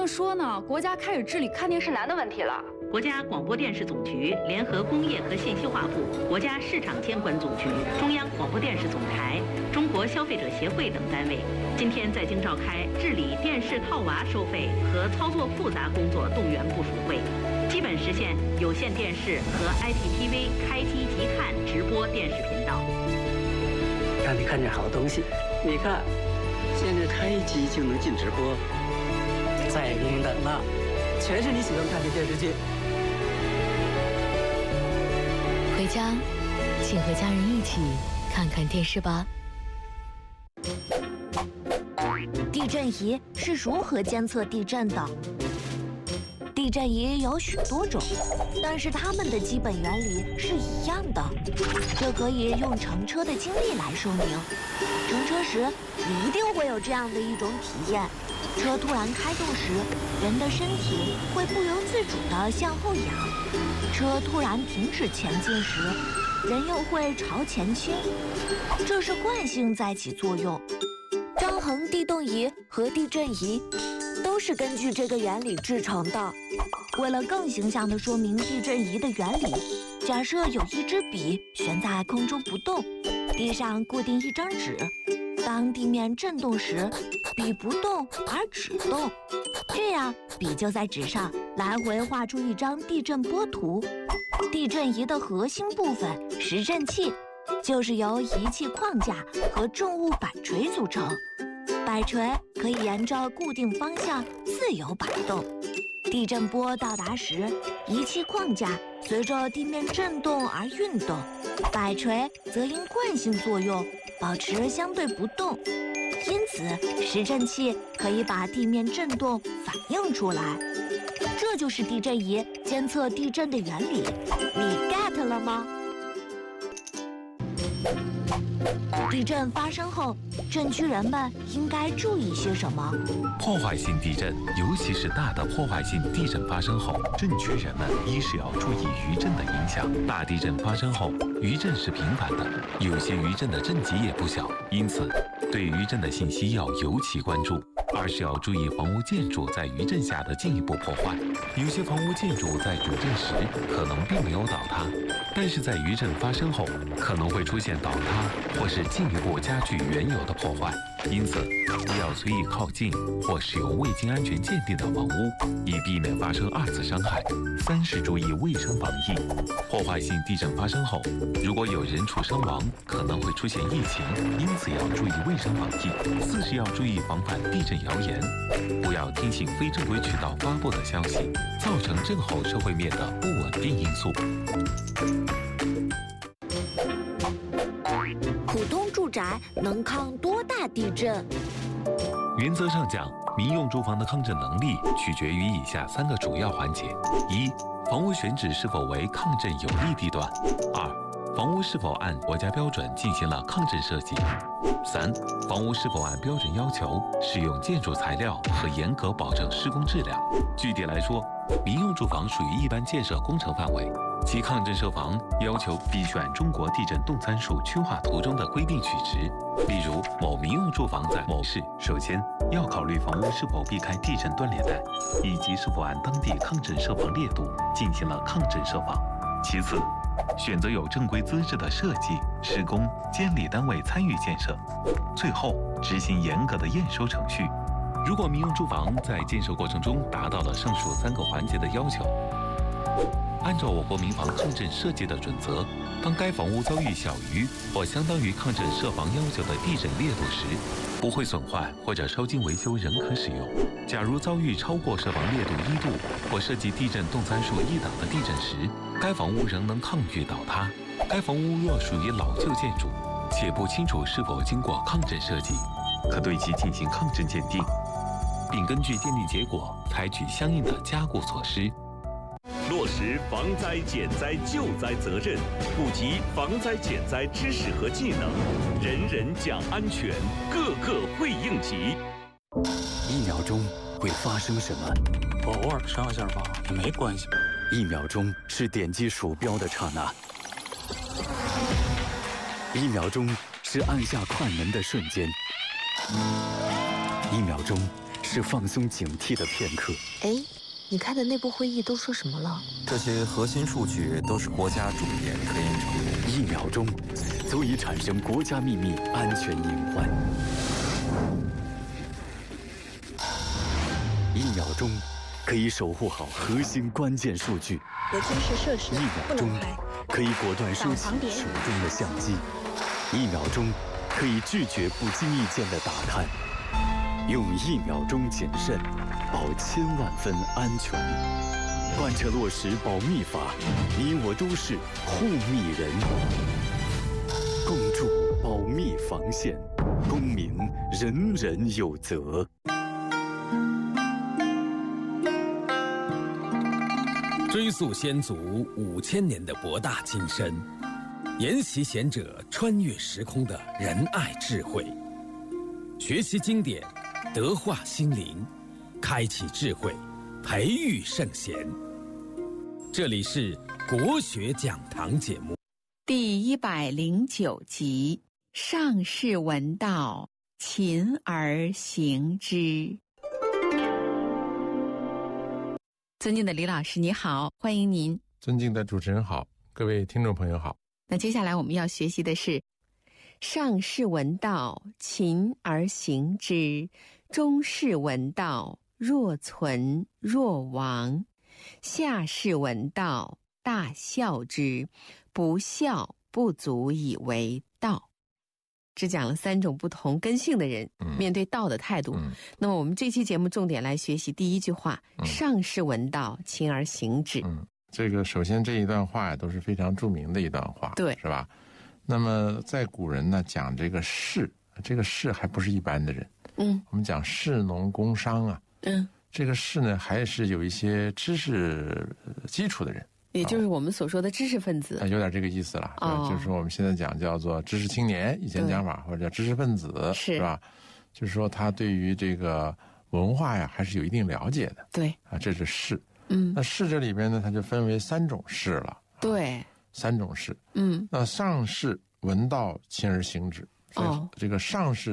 们说呢，国家开始治理看电视难的问题了。 国家广播电视总局联合工业和信息化部、国家市场监管总局、中央广播电视总台、中国消费者协会等单位，今天在京召开治理电视套娃收费和操作复杂工作动员部署会，基本实现有线电视和 IPTV 开机即看直播电视频道。 让你看见好东西，你看，现在开机就能进直播，再不用等了，全是你喜欢看的电视剧。 回家，请和家人一起看看电视吧。 地震仪是如何监测地震的？地震仪有许多种，但是它们的基本原理是一样的。这可以用乘车的经历来说明。乘车时，你一定会有这样的一种体验：车突然开动时，人的身体会不由自主地向后仰；车突然停止前进时，人又会朝前倾。这是惯性在起作用。张衡地动仪和地震仪都是根据这个原理制成的。为了更形象地说明地震仪的原理，假设有一支笔悬在空中不动，地上固定一张纸。当地面震动时，笔不动而纸动，这样笔就在纸上来回画出一张地震波图。地震仪的核心部分实震器就是由仪器框架和重物摆锤组成。摆锤可以沿着固定方向自由摆动，地震波到达时，仪器框架随着地面震动而运动，摆锤则因惯性作用保持相对不动。因此，实震器可以把地面震动反映出来。这就是地震仪监测地震的原理，你 get 了吗？地震发生后，震区人们应该注意些什么？ 破坏性地震，尤其是大的破坏性地震发生后，震区人们一是要注意余震的影响。大地震发生后，余震是频繁的，有些余震的震级也不小，因此对余震的信息要尤其关注。二是要注意房屋建筑在余震下的进一步破坏。有些房屋建筑在主震时可能并没有倒塌，但是在余震发生后可能会出现倒塌或是进一步加剧原有的破坏，因此不要随意靠近或使用未经安全鉴定的房屋，以避免发生二次伤害。三是注意卫生防疫。破坏性地震发生后，如果有人畜伤亡，可能会出现疫情，因此要注意卫生防疫。四是要注意防范地震谣言，不要听信非正规渠道发布的消息，造成震后社会面的不稳定因素。 普通住宅能抗多大地震？ 原则上讲，民用住房的抗震能力取决于以下3个主要环节：一、房屋选址是否为抗震有利地段；二、房屋是否按国家标准进行了抗震设计；三、房屋是否按标准要求使用建筑材料和严格保证施工质量。具体来说，民用住房属于一般建设工程范围，其抗震设防要求必须按中国地震动参数区划图中的规定取值。例如，某民用住房在某市，首先要考虑房屋是否避开地震断裂带，以及是否按当地抗震设防烈度进行了抗震设防。其次，选择有正规资质的设计、施工、监理单位参与建设。最后，执行严格的验收程序。如果民用住房在建设过程中达到了上述3个环节的要求，按照我国民房抗震设计的准则，当该房屋遭遇小于或相当于抗震设防要求的地震烈度时，不会损坏或者稍经维修仍可使用。假如遭遇超过设防烈度1度或涉及地震动参数1档的地震时，该房屋仍能抗御倒塌。该房屋若属于老旧建筑，且不清楚是否经过抗震设计，可对其进行抗震鉴定，并根据鉴定结果采取相应的加固措施。 落实防灾减灾救灾责任，普及防灾减灾知识和技能，人人讲安全，个个会应急。 1秒钟会发生什么？ 我偶尔上下吧，也没关系。 1秒钟是点击鼠标的刹那，1秒钟是按下快门的瞬间，1秒钟是是放松警惕的片刻。 哎，你看的内部会议都说什么了？ 这些核心数据都是国家重点科研成果 ，1秒钟足以产生国家秘密安全隐患。1秒钟可以守护好核心关键数据。 有军事设施 1秒钟可以果断收起手中的相机。1秒钟可以拒绝不经意间的打探。用1秒钟谨慎，保1000万分安全。贯彻落实保密法，你我都是护密人。共筑保密防线，公民人人有责。 追溯先祖5000年的博大精深，研习贤者穿越时空的仁爱智慧，学习经典，德化心灵，开启智慧，培育圣贤。这里是国学讲堂节目第109集，上士闻道，勤而行之。尊敬的李老师，你好，欢迎您。 尊敬的主持人好，各位听众朋友好。 那接下来我们要学习的是上士闻道，勤而行之，中士闻道，若存若亡，下士闻道，大孝之，不孝不足以为道。只讲了3种不同根性的人面对道的态度。那么我们这期节目重点来学习第1句话，上士闻道，勤而行之。 这个首先这一段话呀都是非常著名的一段话， 对， 是吧？那么在古人呢讲这个士，这个士还不是一般的人。我们讲士农工商啊，这个士呢还是有一些知识基础的人。 也就是我们所说的知识分子， 有点这个意思了。就是我们现在讲叫做知识青年，以前讲法或者叫知识分子，是吧？就是说他对于这个文化呀还是有一定了解的。 对啊，这是士。那士这里边呢，它就分为3种士了。 对 ，3种士。那上士闻道，勤而行之。这个上士